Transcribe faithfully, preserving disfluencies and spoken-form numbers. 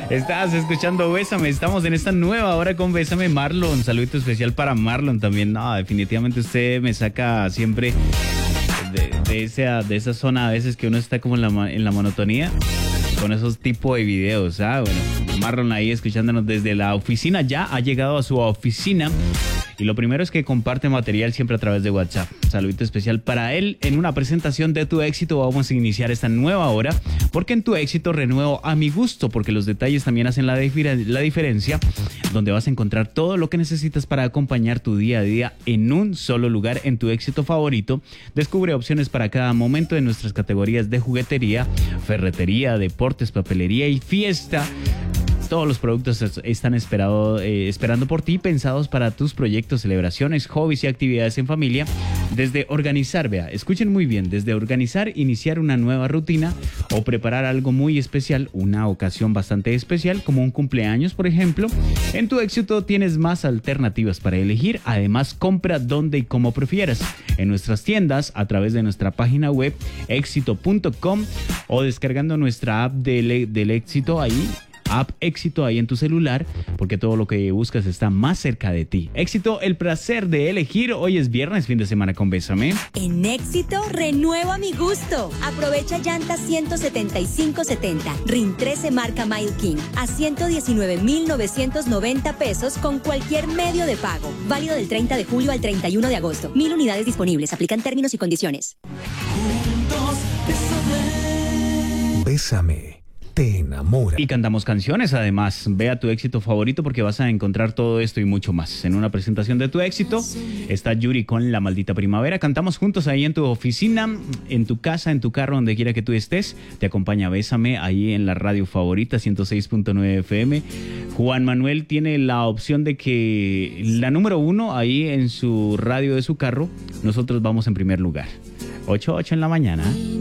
Estás escuchando Bésame. Estamos en esta nueva hora con Bésame. Marlon, saludito especial para Marlon también. No, definitivamente usted me saca siempre de, de, esa, de esa zona a veces que uno está como en la, en la monotonía con esos tipos de videos. Ah, bueno, Marlon ahí escuchándonos desde la oficina. Ya ha llegado a su oficina. Y lo primero es que comparte material siempre a través de WhatsApp. Saludito especial para él. En una presentación de Tu Éxito vamos a iniciar esta nueva hora, porque en Tu Éxito renuevo a mi gusto, porque los detalles también hacen la, difer- la diferencia, donde vas a encontrar todo lo que necesitas para acompañar tu día a día en un solo lugar, en Tu Éxito favorito. Descubre opciones para cada momento en nuestras categorías de juguetería, ferretería, deportes, papelería y fiesta. Todos los productos están esperado, eh, esperando por ti, pensados para tus proyectos, celebraciones, hobbies y actividades en familia. Desde organizar, vea, escuchen muy bien, desde organizar, iniciar una nueva rutina o preparar algo muy especial, una ocasión bastante especial como un cumpleaños, por ejemplo. En Tu Éxito tienes más alternativas para elegir. Además, compra donde y como prefieras. En nuestras tiendas, a través de nuestra página web éxito punto com o descargando nuestra app del, del Éxito ahí. App Éxito ahí en tu celular, porque todo lo que buscas está más cerca de ti. Éxito, el placer de elegir. Hoy es viernes, fin de semana con Bésame. En Éxito, renuevo a mi gusto. Aprovecha llantas ciento setenta y cinco setenta, R I N trece marca Mile King a ciento diecinueve mil novecientos noventa pesos con cualquier medio de pago. Válido del treinta de julio al treinta y uno de agosto. Mil unidades disponibles. Aplican términos y condiciones. Juntos, bésame. Bésame. Te enamora. Y cantamos canciones, además. Ve a Tu Éxito favorito porque vas a encontrar todo esto y mucho más. En una presentación de Tu Éxito está Yuri con La Maldita Primavera. Cantamos juntos ahí en tu oficina, en tu casa, en tu carro, donde quiera que tú estés. Te acompaña Bésame ahí en la radio favorita, ciento seis punto nueve F M. Juan Manuel tiene la opción de que la número uno ahí en su radio de su carro, nosotros vamos en primer lugar. ocho ocho en la mañana.